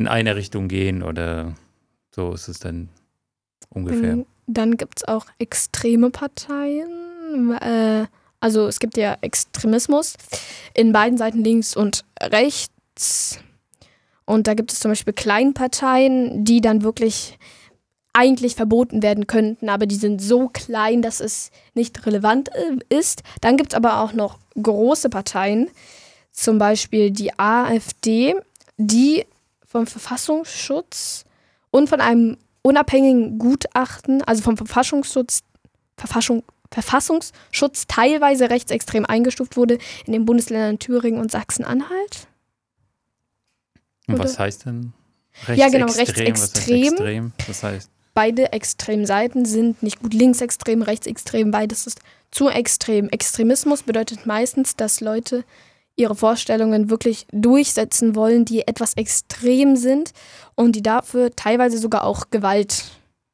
in eine Richtung gehen oder so ist es dann ungefähr. Dann gibt es auch extreme Parteien. Also es gibt ja Extremismus in beiden Seiten, links und rechts. Und da gibt es zum Beispiel Kleinparteien, die dann wirklich eigentlich verboten werden könnten, aber die sind so klein, dass es nicht relevant ist. Dann gibt es aber auch noch große Parteien, zum Beispiel die AfD, die vom Verfassungsschutz und von einem unabhängigen Gutachten, also vom Verfassungsschutz teilweise rechtsextrem eingestuft wurde in den Bundesländern Thüringen und Sachsen-Anhalt. Und was heißt denn rechtsextrem? Ja, genau, Was heißt extrem? Das heißt, beide extremen Seiten sind nicht gut. Linksextrem, rechtsextrem, beides ist zu extrem. Extremismus bedeutet meistens, dass Leute ihre Vorstellungen wirklich durchsetzen wollen, die etwas extrem sind und die dafür teilweise sogar auch Gewalt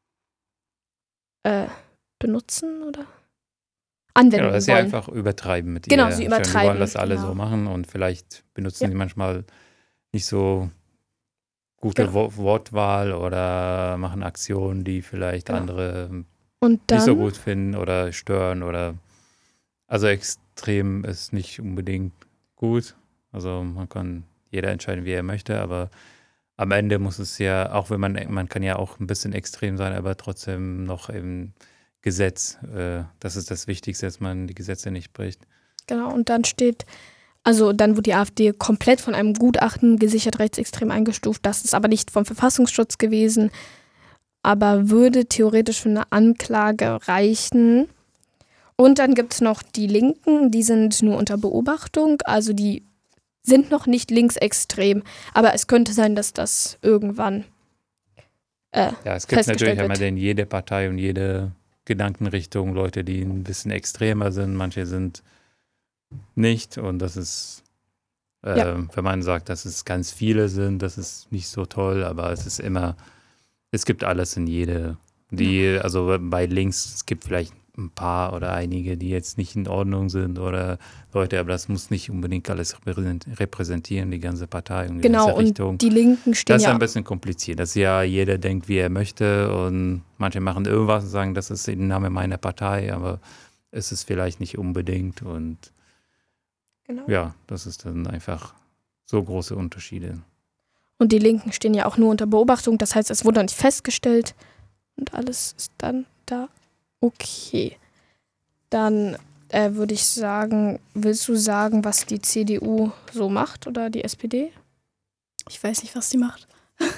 benutzen oder anwenden genau, dass sie wollen. einfach übertreiben mit Genau, ihrer sie Einstellung. übertreiben. Die wollen das alle genau. so machen und vielleicht benutzen sie manchmal nicht so gute Wortwahl oder machen Aktionen, die vielleicht andere Und dann, nicht so gut finden oder stören oder also extrem ist nicht unbedingt gut. Also man kann jeder entscheiden, wie er möchte, aber am Ende muss es ja, auch wenn man kann ja auch ein bisschen extrem sein, aber trotzdem noch im Gesetz. Das ist das Wichtigste, dass man die Gesetze nicht bricht. Genau, und dann dann wurde die AfD komplett von einem Gutachten gesichert rechtsextrem eingestuft. Das ist aber nicht vom Verfassungsschutz gewesen, aber würde theoretisch für eine Anklage reichen. Und dann gibt es noch die Linken, die sind nur unter Beobachtung, also die sind noch nicht linksextrem, aber es könnte sein, dass das irgendwann Ja, es gibt natürlich wird. einmal in jede Partei und jede Gedankenrichtung Leute, die ein bisschen extremer sind, manche sind nicht und das ist, wenn man sagt, dass es ganz viele sind, das ist nicht so toll, aber es gibt alles in jede, also bei links, es gibt vielleicht ein paar oder einige, die jetzt nicht in Ordnung sind oder Leute, aber das muss nicht unbedingt alles repräsentieren, die ganze Partei und die ganze Richtung. Und die Linken stehen das ist ein bisschen kompliziert, dass ja jeder denkt, wie er möchte und manche machen irgendwas und sagen, das ist der Name meiner Partei, aber es ist vielleicht nicht unbedingt und ja, das ist dann einfach so große Unterschiede. Und die Linken stehen ja auch nur unter Beobachtung, das heißt, es wurde nicht festgestellt und alles ist dann da okay. Dann würde ich sagen, willst du sagen, was die CDU so macht oder die SPD? Ich weiß nicht, was die macht.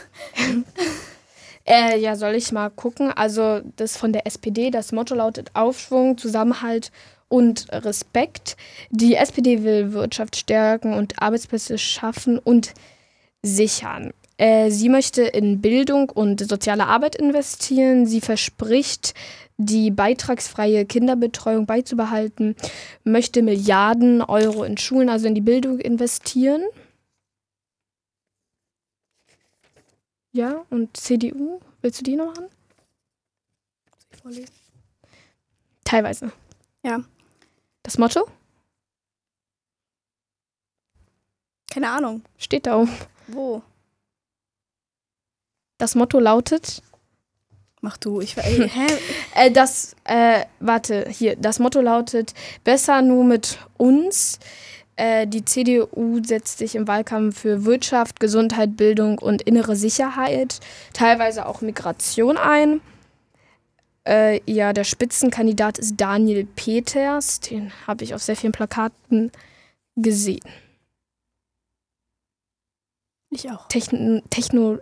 Ja, soll ich mal gucken? Also das von der SPD, das Motto lautet Aufschwung, Zusammenhalt und Respekt. Die SPD will Wirtschaft stärken und Arbeitsplätze schaffen und sichern. Sie möchte in Bildung und soziale Arbeit investieren. Sie verspricht, die beitragsfreie Kinderbetreuung beizubehalten, möchte Milliarden Euro in Schulen, also in die Bildung investieren. Ja, und CDU, willst du die noch machen? Muss ich vorlesen? Teilweise. Ja. Das Motto? Keine Ahnung. Steht da oben. Wo? Das Motto lautet... Mach du, warte, hier. Das Motto lautet, besser nur mit uns. Die CDU setzt sich im Wahlkampf für Wirtschaft, Gesundheit, Bildung und innere Sicherheit, teilweise auch Migration ein. Der Spitzenkandidat ist Daniel Peters. Den habe ich auf sehr vielen Plakaten gesehen. Ich auch. Technologie.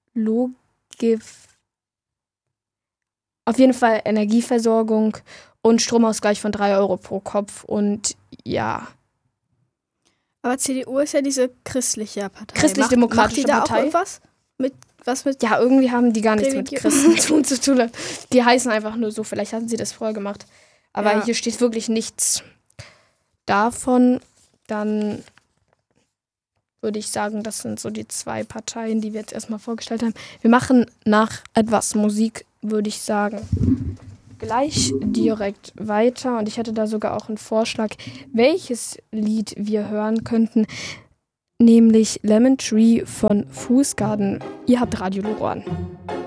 Auf jeden Fall Energieversorgung und Stromausgleich von 3 Euro pro Kopf und ja. Aber CDU ist ja diese christliche Partei. Christlich-demokratische Partei. Partei. Auch irgendwas? Was mit? Ja, irgendwie haben die gar nichts mit Religion. Christentum zu tun. Die heißen einfach nur so, vielleicht hatten sie das vorher gemacht. Aber hier steht wirklich nichts davon. Dann würde ich sagen, das sind so die 2 Parteien, die wir jetzt erstmal vorgestellt haben. Wir machen nach etwas Musik, würde ich sagen, gleich direkt weiter. Und ich hatte da sogar auch einen Vorschlag, welches Lied wir hören könnten. nämlich Lemon Tree von Fußgarden. Ihr habt Radio Loro an.